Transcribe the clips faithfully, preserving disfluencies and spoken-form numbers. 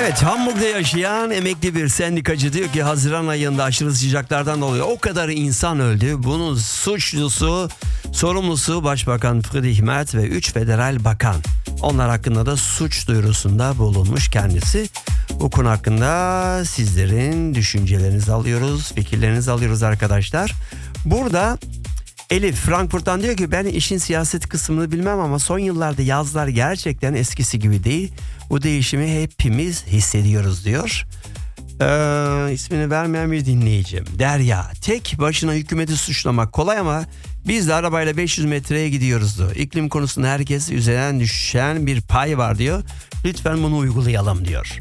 Evet, Hamburg'da yaşayan emekli bir sendikacı diyor ki Haziran ayında aşırı sıcaklardan dolayı o kadar insan öldü. Bunun suçlusu, sorumlusu Başbakan Friedrich Merz ve üç federal bakan. Onlar hakkında da suç duyurusunda bulunmuş kendisi. Bu konu hakkında sizlerin düşüncelerinizi alıyoruz, fikirlerinizi alıyoruz arkadaşlar. Burada Elif Frankfurt'tan diyor ki ben işin siyaset kısmını bilmem ama son yıllarda yazlar gerçekten eskisi gibi değil. Bu değişimi hepimiz hissediyoruz diyor. Ee, ismini vermeyen bir dinleyicim. Derya, tek başına hükümeti suçlamak kolay ama biz de arabayla beş yüz metreye gidiyoruz diyor. İklim konusunda herkes üzerinden düşen bir pay var diyor. Lütfen bunu uygulayalım diyor.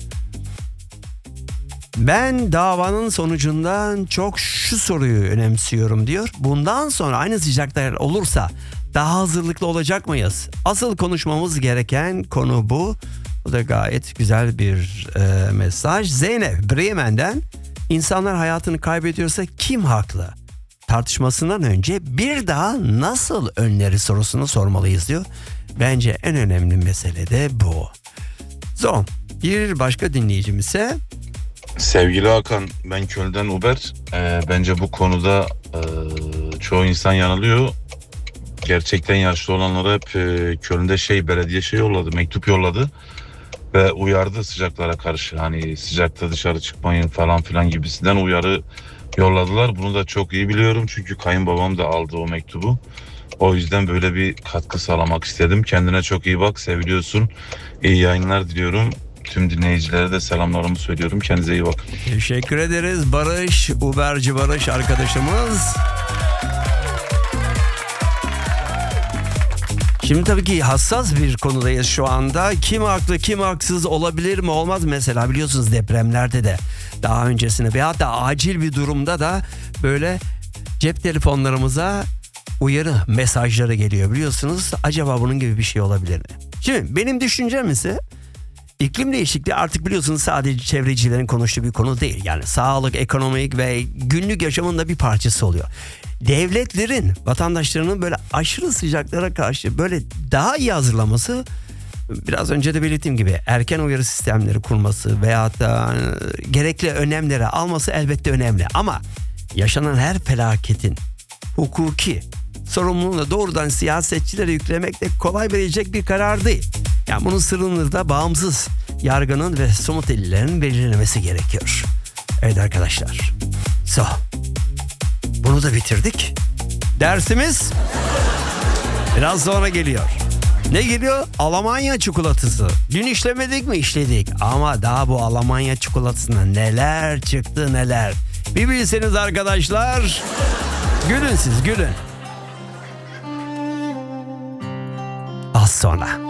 Ben davanın sonucundan çok şu soruyu önemsiyorum diyor. Bundan sonra aynı sıcaklar olursa daha hazırlıklı olacak mıyız? Asıl konuşmamız gereken konu bu. Bu da gayet güzel bir e, mesaj. Zeynep Bremen'den insanlar hayatını kaybediyorsa kim haklı? Tartışmasından önce bir daha nasıl önleri sorusunu sormalıyız diyor. Bence en önemli mesele de bu. Son bir başka dinleyicimiz ise Sevgili Hakan, ben Köln'den Uber. Ee, bence bu konuda e, çoğu insan yanılıyor. Gerçekten yaşlı olanlara hep e, Köln'de şey belediye şey yolladı, mektup yolladı ve uyardı sıcaklara karşı. Hani sıcakta dışarı çıkmayın falan filan gibisinden uyarı yolladılar. Bunu da çok iyi biliyorum çünkü kayınbabam da aldı o mektubu. O yüzden böyle bir katkı sağlamak istedim. Kendine çok iyi bak, seviliyorsun. İyi yayınlar diliyorum. Tüm dinleyicilere de selamlarımı söylüyorum. Kendinize iyi bakın. teşekkür ederiz Barış, Uberci Barış arkadaşımız. Şimdi tabii ki hassas bir konudayız şu anda. Kim haklı, kim haksız, olabilir mi, olmaz mı? Mesela biliyorsunuz depremlerde de daha öncesinde ve hatta acil bir durumda da böyle cep telefonlarımıza uyarı mesajları geliyor biliyorsunuz. Acaba bunun gibi bir şey olabilir mi? Şimdi benim düşüncem ise İklim değişikliği artık biliyorsunuz sadece çevrecilerin konuştuğu bir konu değil. Yani sağlık, ekonomik ve günlük yaşamın da bir parçası oluyor. Devletlerin vatandaşlarının böyle aşırı sıcaklara karşı böyle daha iyi hazırlaması, biraz önce de belirttiğim gibi erken uyarı sistemleri kurması veyahut da gerekli önlemleri alması elbette önemli. Ama yaşanan her felaketin hukuki sorumluluğunu doğrudan siyasetçilere yüklemek de kolay verilecek bir karar değil. Yani bunun sırrını da bağımsız yargının ve somut delillerin belirlemesi gerekiyor. Evet arkadaşlar. So. Bunu da bitirdik. Dersimiz biraz sonra geliyor. Ne geliyor? Almanya çikolatası. Dün işlemedik mi? İşledik. Ama daha bu Almanya çikolatasından neler çıktı neler. Bir bilseniz arkadaşlar. Gülün siz, gülün. Az sonra.